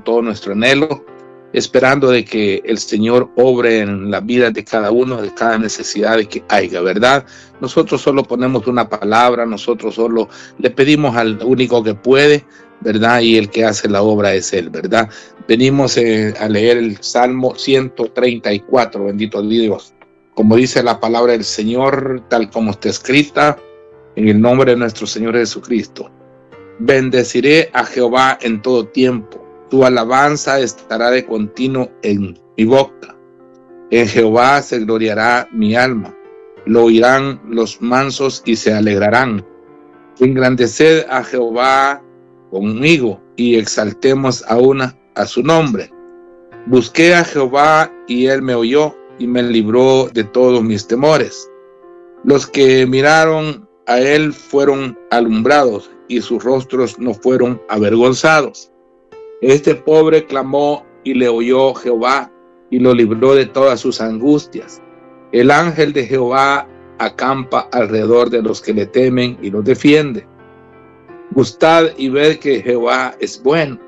todo nuestro anhelo, esperando de que el Señor obre en la vida de cada uno, de cada necesidad de que haya, ¿verdad? Nosotros solo ponemos una palabra, nosotros solo le pedimos al único que puede, ¿verdad? Y el que hace la obra es Él, ¿verdad? Venimos a leer el Salmo 134, bendito Dios. Como dice la palabra del Señor, tal como está escrita, en el nombre de nuestro Señor Jesucristo. Bendeciré a Jehová en todo tiempo. Tu alabanza estará de continuo en mi boca. En Jehová se gloriará mi alma. Lo oirán los mansos y se alegrarán. Engrandeced a Jehová conmigo y exaltemos aún a su nombre. Busqué a Jehová y él me oyó y me libró de todos mis temores. Los que miraron a él fueron alumbrados y sus rostros no fueron avergonzados. Este pobre clamó y le oyó Jehová y lo libró de todas sus angustias. El ángel de Jehová acampa alrededor de los que le temen y los defiende. Gustad y ved que Jehová es bueno.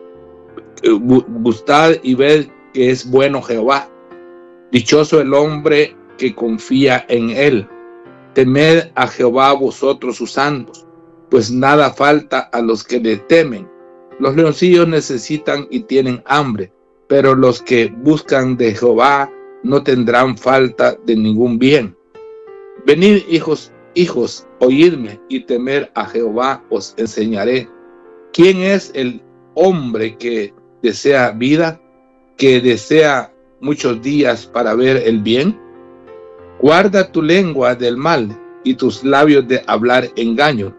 Gustad y ved que es bueno Jehová. Dichoso el hombre que confía en él. Temed a Jehová vosotros sus santos, pues nada falta a los que le temen. Los leoncillos necesitan y tienen hambre, pero los que buscan de Jehová no tendrán falta de ningún bien. Venid, hijos, oídme y temer a Jehová os enseñaré. ¿Quién es el hombre que desea vida, que desea muchos días para ver el bien? Guarda tu lengua del mal y tus labios de hablar engaño.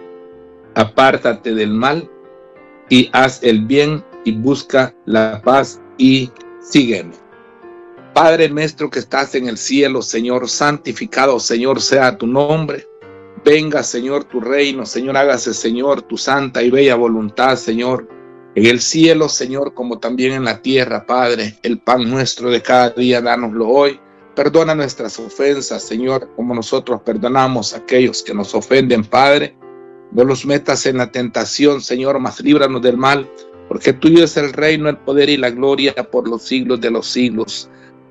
Apártate del mal y haz el bien y busca la paz y sígueme. Padre nuestro que estás en el cielo, Señor, santificado, Señor, sea tu nombre. Venga, Señor, tu reino, Señor, hágase, Señor, tu santa y bella voluntad, Señor, en el cielo, Señor, como también en la tierra, Padre. El pan nuestro de cada día, dánoslo hoy. Perdona nuestras ofensas, Señor, como nosotros perdonamos a aquellos que nos ofenden, Padre. No los metas en la tentación, Señor, mas líbranos del mal, porque tuyo es el reino, el poder y la gloria por los siglos de los siglos.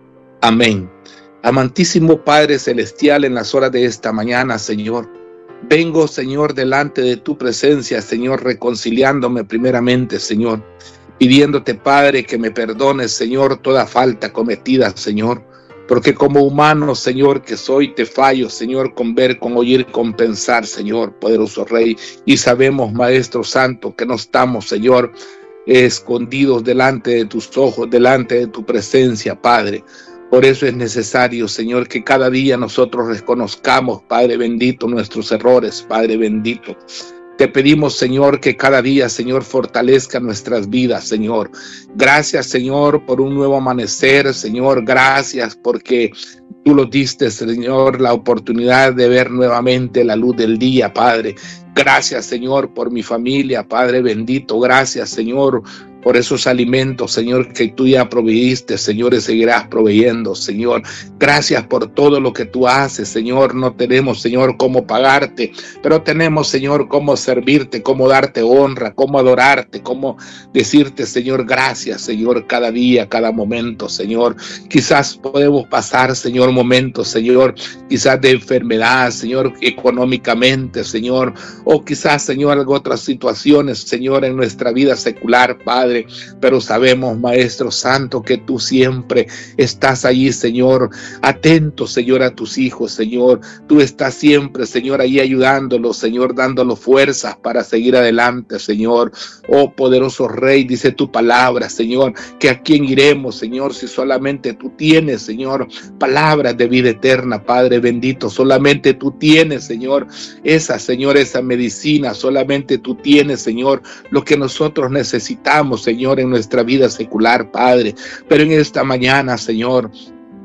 Amén. Amantísimo Padre Celestial, en las horas de esta mañana, Señor, vengo, Señor, delante de tu presencia, Señor, reconciliándome primeramente, Señor, pidiéndote, Padre, que me perdones, Señor, toda falta cometida, Señor, porque como humano, Señor, que soy, te fallo, Señor, con ver, con oír, con pensar, Señor, poderoso Rey, y sabemos, Maestro Santo, que no estamos, Señor, escondidos delante de tus ojos, delante de tu presencia, Padre. Por eso es necesario, Señor, que cada día nosotros reconozcamos, Padre bendito, nuestros errores, Padre bendito. Te pedimos, Señor, que cada día, Señor, fortalezca nuestras vidas, Señor. Gracias, Señor, por un nuevo amanecer, Señor. Gracias porque tú nos diste, Señor, la oportunidad de ver nuevamente la luz del día, Padre. Gracias, Señor, por mi familia, Padre bendito. Gracias, Señor, por esos alimentos, Señor, que tú ya proveíste, Señor, y seguirás proveyendo, Señor. Gracias por todo lo que tú haces, Señor. No tenemos, Señor, cómo pagarte, pero tenemos, Señor, cómo servirte, cómo darte honra, cómo adorarte, cómo decirte, Señor, gracias, Señor, cada día, cada momento, Señor. Quizás podemos pasar, Señor, momentos, Señor, quizás de enfermedad, Señor, económicamente, Señor, o quizás, Señor, otras situaciones, Señor, en nuestra vida secular, Padre. Pero sabemos, Maestro Santo, que tú siempre estás allí, Señor, atento, Señor, a tus hijos, Señor. Tú estás siempre, Señor, ahí ayudándolos, Señor, dándolos fuerzas para seguir adelante, Señor. Oh, poderoso Rey, dice tu palabra, Señor, que a quién iremos, Señor, si solamente tú tienes, Señor, palabras de vida eterna, Padre bendito. Solamente tú tienes, Señor, esa medicina. Solamente tú tienes, Señor, lo que nosotros necesitamos, Señor, en nuestra vida secular, Padre. Pero en esta mañana, Señor,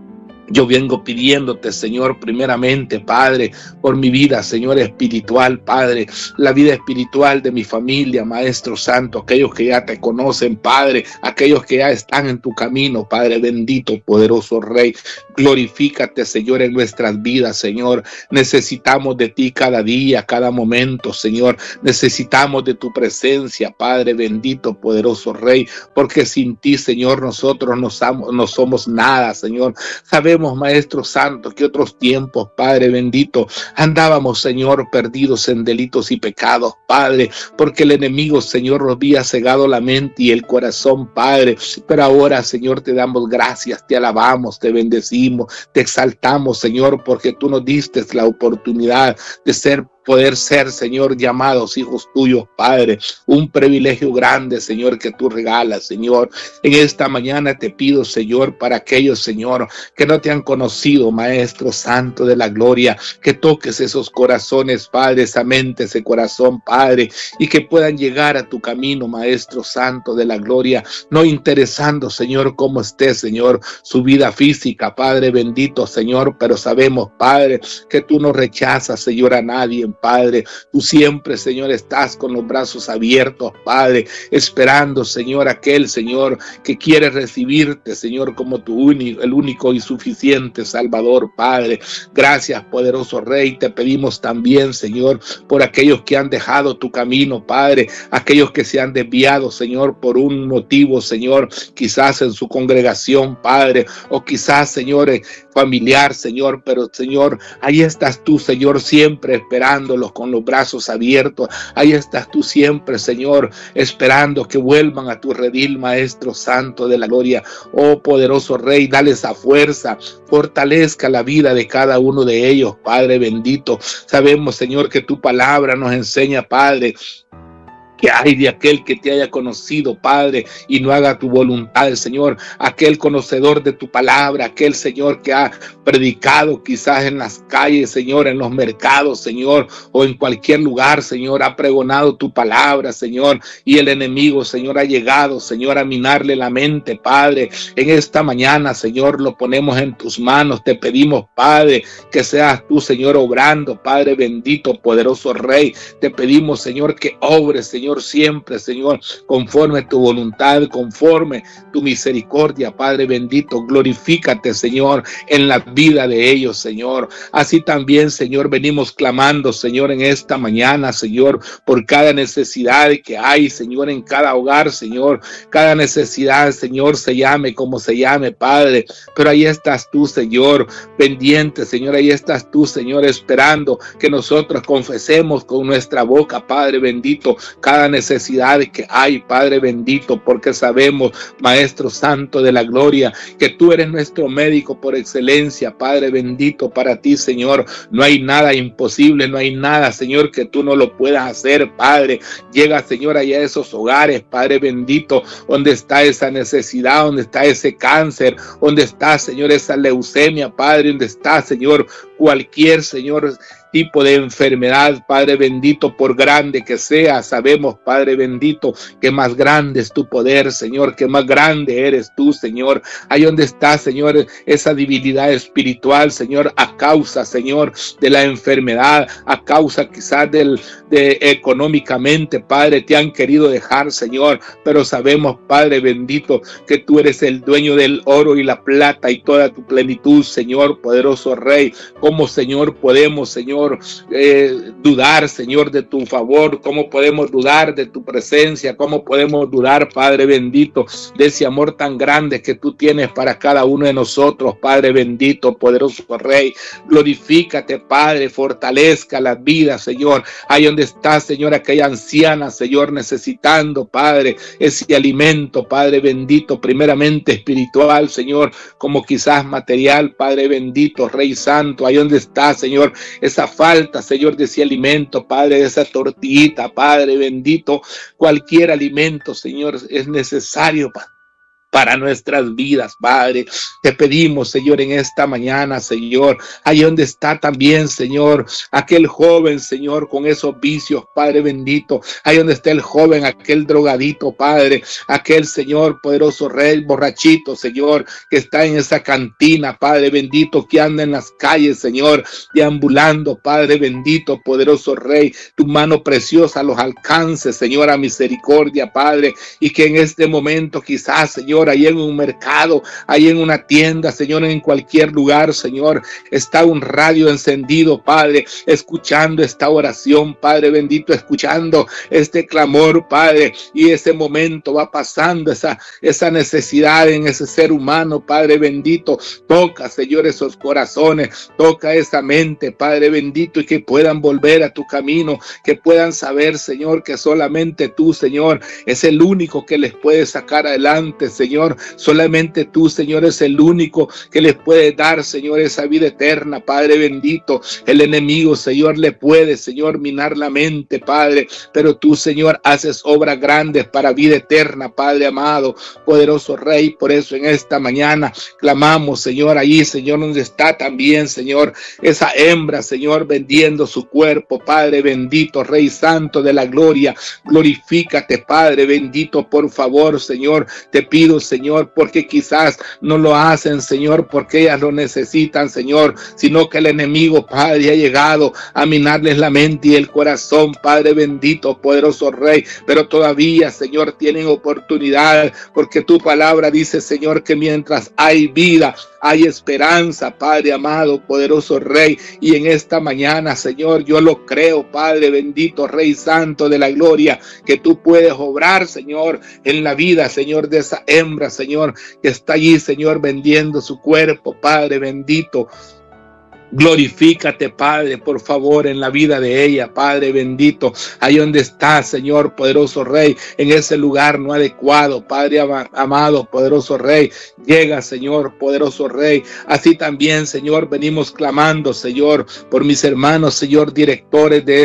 Yo vengo pidiéndote, Señor, primeramente, Padre, por mi vida, Señor, espiritual, Padre, la vida espiritual de mi familia, Maestro Santo, aquellos que ya te conocen, Padre, aquellos que ya están en tu camino, Padre bendito, poderoso Rey. Glorifícate, Señor, en nuestras vidas, Señor. Necesitamos de ti cada día, cada momento, Señor. Necesitamos de tu presencia, Padre bendito, poderoso Rey, porque sin ti, Señor, nosotros no somos nada, Señor. Sabemos, Maestro Santo, que otros tiempos, Padre bendito, andábamos, Señor, perdidos en delitos y pecados, Padre, porque el enemigo, Señor, nos había cegado la mente y el corazón, Padre. Pero ahora, Señor, te damos gracias, te alabamos, te bendecimos, te exaltamos, Señor, porque tú nos diste la oportunidad de poder ser, Señor, llamados hijos tuyos, Padre. Un privilegio grande, Señor, que tú regalas, Señor. En esta mañana te pido, Señor, para aquellos, Señor, que no te han conocido, Maestro Santo de la gloria, que toques esos corazones, Padre, esa mente, ese corazón, Padre, y que puedan llegar a tu camino, Maestro Santo de la gloria, no interesando, Señor, cómo esté, Señor, su vida física, Padre bendito, Señor, pero sabemos, Padre, que tú no rechazas, Señor, a nadie, Padre. Tú siempre, Señor, estás con los brazos abiertos, Padre, esperando, Señor, aquel, Señor, que quiere recibirte, Señor, como el único y suficiente Salvador, Padre. Gracias, poderoso Rey. Te pedimos también, Señor, por aquellos que han dejado tu camino, Padre, aquellos que se han desviado, Señor, por un motivo, Señor, quizás en su congregación, Padre, o quizás, Señor, familiar, Señor, pero, Señor, ahí estás tú, Señor, siempre esperándolos con los brazos abiertos. Ahí estás tú siempre, Señor, esperando que vuelvan a tu redil, Maestro Santo de la gloria. Oh, poderoso Rey, dale esa fuerza, fortalezca la vida de cada uno de ellos, Padre bendito. Sabemos, Señor, que tu palabra nos enseña, Padre, que hay de aquel que te haya conocido, Padre, y no haga tu voluntad, Señor. Aquel conocedor de tu palabra, aquel, Señor, que ha predicado quizás en las calles, Señor, en los mercados, Señor, o en cualquier lugar, Señor, ha pregonado tu palabra, Señor, y el enemigo, Señor, ha llegado, Señor, a minarle la mente, Padre. En esta mañana, Señor, lo ponemos en tus manos. Te pedimos, Padre, que seas tú, Señor, obrando, Padre bendito, poderoso Rey. Te pedimos, Señor, que obres, Señor, siempre, Señor, conforme a tu voluntad, conforme tu misericordia, Padre bendito. Glorifícate, Señor, en la vida de ellos, Señor. Así también, Señor, venimos clamando, Señor, en esta mañana, Señor, por cada necesidad que hay, Señor, en cada hogar, Señor. Cada necesidad, Señor, se llame como se llame, Padre, pero ahí estás tú, Señor, pendiente, Señor. Ahí estás tú, Señor, esperando que nosotros confesemos con nuestra boca, Padre bendito, cada necesidad que hay, Padre bendito, porque sabemos, Maestro Santo de la gloria, que tú eres nuestro médico por excelencia, Padre bendito. Para ti, Señor, no hay nada imposible, no hay nada, Señor, que tú no lo puedas hacer, Padre. Llega, Señor, allá a esos hogares, Padre bendito, donde está esa necesidad, donde está ese cáncer, donde está, Señor, esa leucemia, Padre, donde está, Señor, cualquier, Señor, tipo de enfermedad, Padre bendito, por grande que sea. Sabemos, Padre bendito, que más grande es tu poder, Señor, que más grande eres tú, Señor. Ahí donde está, Señor, esa debilidad espiritual, Señor, a causa, Señor, de la enfermedad, a causa quizás de económicamente, Padre, te han querido dejar, Señor, pero sabemos, Padre bendito, que tú eres el dueño del oro y la plata y toda tu plenitud, Señor, poderoso Rey. ¿Cómo, Señor, podemos, Señor, dudar, Señor, de tu favor? ¿Cómo podemos dudar de tu presencia? ¿Cómo podemos dudar, Padre bendito, de ese amor tan grande que tú tienes para cada uno de nosotros, Padre bendito, poderoso Rey? Glorifícate, Padre, fortalezca las vidas, Señor. Ahí donde está, Señor, aquella anciana, Señor, necesitando, Padre, ese alimento, Padre bendito, primeramente espiritual, Señor, como quizás material, Padre bendito, Rey Santo. Ahí donde está, Señor, esa falta, Señor, de ese alimento, Padre, de esa tortillita, Padre bendito, cualquier alimento, Señor, es necesario, Padre. para nuestras vidas, Padre. Te pedimos, Señor, en esta mañana, Señor, ahí donde está también, Señor, aquel joven, Señor, con esos vicios, Padre bendito, ahí donde está el joven, aquel drogadito, Padre, aquel, Señor, poderoso Rey, borrachito, Señor, que está en esa cantina, Padre bendito, que anda en las calles, Señor, deambulando, Padre bendito, poderoso Rey, tu mano preciosa los alcance, Señor, a misericordia, Padre, y que en este momento quizás, Señor, ahí en un mercado, ahí en una tienda, Señor, en cualquier lugar, Señor, está un radio encendido, Padre, escuchando esta oración, Padre bendito, escuchando este clamor, Padre, y ese momento va pasando, esa necesidad en ese ser humano, Padre bendito, toca, Señor, esos corazones, toca esa mente, Padre bendito, y que puedan volver a tu camino, que puedan saber, Señor, que solamente tú, Señor, es el único que les puede sacar adelante, Señor. Solamente tú, Señor, es el único que les puede dar, Señor, esa vida eterna, Padre bendito. El enemigo, Señor, le puede, Señor, minar la mente, Padre, pero tú, Señor, haces obras grandes para vida eterna, Padre amado, poderoso Rey. Por eso en esta mañana clamamos, Señor, ahí, Señor, donde está también, Señor, esa hembra, Señor, vendiendo su cuerpo, Padre bendito, Rey Santo de la gloria. Glorifícate, Padre bendito, por favor, Señor, te pido, Señor, porque quizás no lo hacen, Señor, porque ellas lo necesitan, Señor, sino que el enemigo, Padre, ha llegado a minarles la mente y el corazón, Padre bendito, poderoso Rey, pero todavía, Señor, tienen oportunidad, porque tu palabra dice, Señor, que mientras hay vida, hay esperanza, Padre amado, poderoso Rey, y en esta mañana, Señor, yo lo creo, Padre bendito, Rey Santo de la gloria, que tú puedes obrar, Señor, en la vida, Señor, de esa hembra, Señor, que está allí, Señor, vendiendo su cuerpo, Padre bendito. Glorifícate, Padre, por favor, en la vida de ella, Padre bendito, ahí donde está, Señor, poderoso Rey, en ese lugar no adecuado, Padre amado, poderoso Rey, llega, Señor, poderoso Rey. Así también, Señor, venimos clamando, Señor, por mis hermanos, Señor, directores de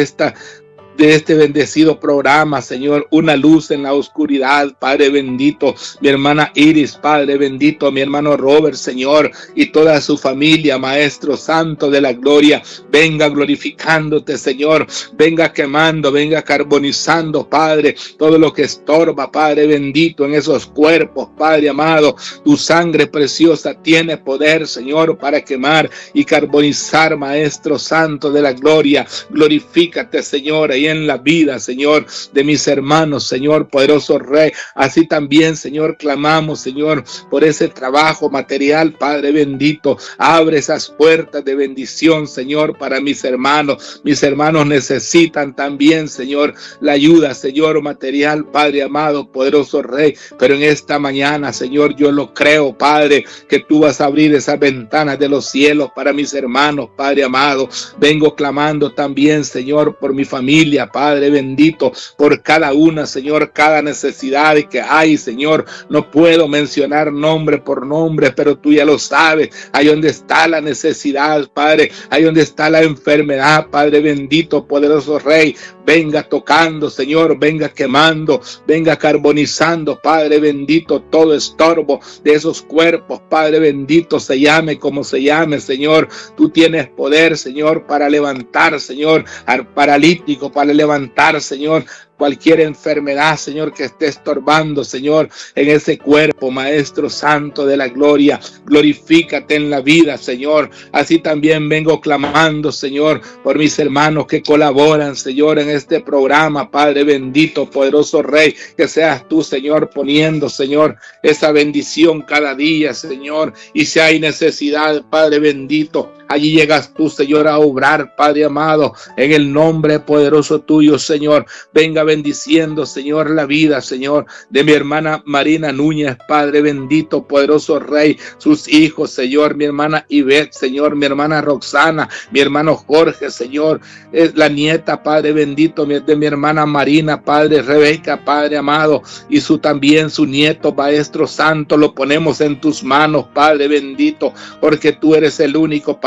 este bendecido programa, Señor, una luz en la oscuridad, Padre bendito, mi hermana Iris, Padre bendito, mi hermano Robert, Señor, y toda su familia, Maestro Santo de la gloria, venga glorificándote, Señor, venga quemando, venga carbonizando, Padre, todo lo que estorba, Padre bendito, en esos cuerpos, Padre amado, tu sangre preciosa tiene poder, Señor, para quemar y carbonizar, Maestro Santo de la gloria. Glorifícate, Señor, y en la vida, Señor, de mis hermanos, Señor, poderoso Rey. Así también, Señor, clamamos, Señor, por ese trabajo material, Padre bendito. Abre esas puertas de bendición, Señor, para mis hermanos. Mis hermanos necesitan también, Señor, la ayuda, Señor, material, Padre amado, poderoso Rey. Pero en esta mañana, Señor, yo lo creo, Padre, que tú vas a abrir esas ventanas de los cielos para mis hermanos, Padre amado. Vengo clamando también, Señor, por mi familia, Padre bendito, por cada una, Señor, cada necesidad que hay, Señor. No puedo mencionar nombre por nombre, pero tú ya lo sabes. Ahí donde está la necesidad, Padre, ahí donde está la enfermedad, Padre bendito, poderoso Rey, venga tocando, Señor, venga quemando, venga carbonizando, Padre bendito, todo estorbo de esos cuerpos, Padre bendito, se llame como se llame, Señor. Tú tienes poder, Señor, para levantar, Señor, al paralítico, para levantar, Señor, cualquier enfermedad, Señor, que esté estorbando, Señor, en ese cuerpo, Maestro Santo de la gloria. Glorifícate en la vida, Señor. Así también vengo clamando, Señor, por mis hermanos que colaboran, Señor, en este programa, Padre bendito, poderoso Rey, que seas tú, Señor, poniendo, Señor, esa bendición cada día, Señor, y si hay necesidad, Padre bendito, allí llegas tú, Señor, a obrar, Padre amado, en el nombre poderoso tuyo, Señor. Venga bendiciendo, Señor, la vida, Señor, de mi hermana Marina Núñez, Padre bendito, poderoso Rey, sus hijos, Señor, mi hermana Ivette, Señor, mi hermana Roxana, mi hermano Jorge, Señor, es la nieta, Padre bendito, de mi hermana Marina, Padre Rebeca, Padre amado, y también su nieto, Maestro Santo, lo ponemos en tus manos, Padre bendito, porque tú eres el único, Padre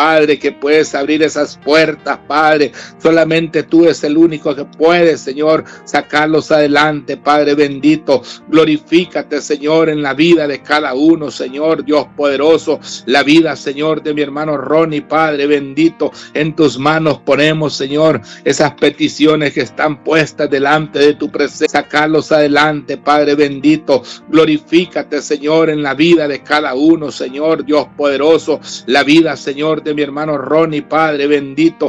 Padre, que puedes abrir esas puertas, Padre. Solamente tú es el único que puedes, Señor, sacarlos adelante, Padre bendito. Glorifícate, Señor, en la vida de cada uno, Señor, Dios poderoso. La vida, Señor, de mi hermano Ronnie, Padre bendito, en tus manos ponemos, Señor, esas peticiones que están puestas delante de tu presencia. Sacarlos adelante, Padre bendito. Glorifícate, Señor, en la vida de cada uno, Señor, Dios poderoso. La vida, Señor, de mi hermano Ronnie, Padre bendito.